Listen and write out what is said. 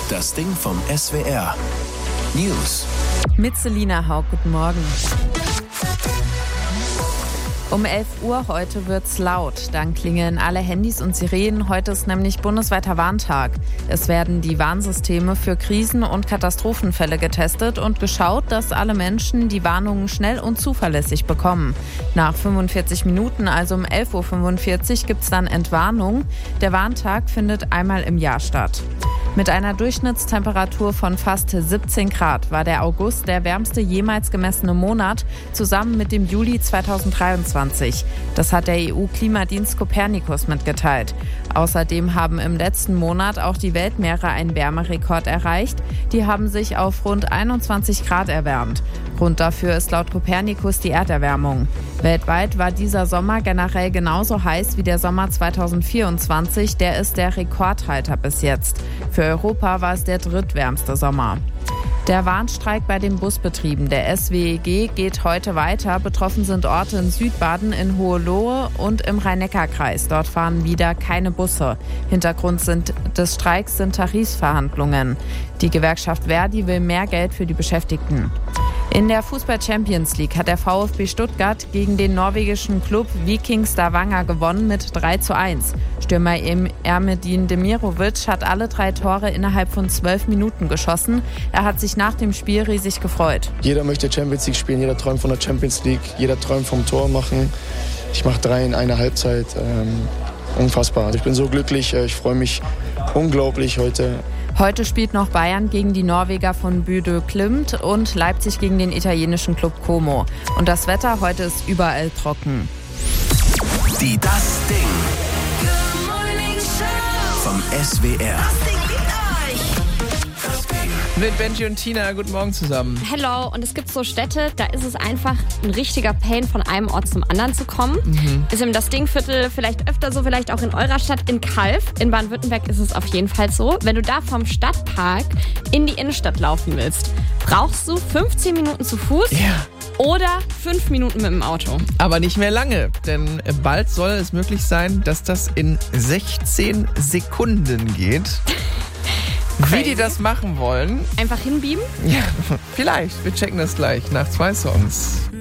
Das Ding vom SWR. News. Mit Selina Haug, guten Morgen. Um 11 Uhr heute wird's laut. Dann klingeln alle Handys und Sirenen. Heute ist nämlich bundesweiter Warntag. Es werden die Warnsysteme für Krisen- und Katastrophenfälle getestet und geschaut, dass alle Menschen die Warnungen schnell und zuverlässig bekommen. Nach 45 Minuten, also um 11.45 Uhr, gibt's dann Entwarnung. Der Warntag findet einmal im Jahr statt. Mit einer Durchschnittstemperatur von fast 17 Grad war der August der wärmste jemals gemessene Monat, zusammen mit dem Juli 2023. Das hat der EU-Klimadienst Copernicus mitgeteilt. Außerdem haben im letzten Monat auch die Weltmeere einen Wärmerekord erreicht. Die haben sich auf rund 21 Grad erwärmt. Grund dafür ist laut Copernicus die Erderwärmung. Weltweit war dieser Sommer generell genauso heiß wie der Sommer 2024. Der ist der Rekordhalter bis jetzt. Für Europa war es der drittwärmste Sommer. Der Warnstreik bei den Busbetrieben der SWEG geht heute weiter. Betroffen sind Orte in Südbaden, in Hohenlohe und im Rhein-Neckar-Kreis. Dort fahren wieder keine Busse. Hintergrund des Streiks sind Tarifverhandlungen. Die Gewerkschaft Verdi will mehr Geld für die Beschäftigten. In der Fußball-Champions League hat der VfB Stuttgart gegen den norwegischen Klub Viking Stavanger gewonnen mit 3:1. Stürmer Ermedin Demirovic hat alle 3 Tore innerhalb von 12 Minuten geschossen. Er hat sich nach dem Spiel riesig gefreut. Jeder möchte Champions League spielen, jeder träumt von der Champions League, jeder träumt vom Tor machen. Ich mache 3 in einer Halbzeit. Unfassbar. Ich bin so glücklich, ich freue mich unglaublich heute. Heute spielt noch Bayern gegen die Norweger von Bodø Glimt und Leipzig gegen den italienischen Club Como. Und das Wetter heute ist überall trocken. Die Das Ding vom SWR. Mit Benji und Tina, guten Morgen zusammen. Hello, und es gibt so Städte, da ist es einfach ein richtiger Pain, von einem Ort zum anderen zu kommen. Ist im Das Ding-Viertel vielleicht öfter so, vielleicht auch in eurer Stadt, in Calw. In Baden-Württemberg ist es auf jeden Fall so. Wenn du da vom Stadtpark in die Innenstadt laufen willst, brauchst du 15 Minuten zu Fuß oder 5 Minuten mit dem Auto. Aber nicht mehr lange, denn bald soll es möglich sein, dass das in 16 Sekunden geht. Wie die das machen wollen? Einfach hinbieben? Ja, vielleicht. Wir checken das gleich nach 2 Songs.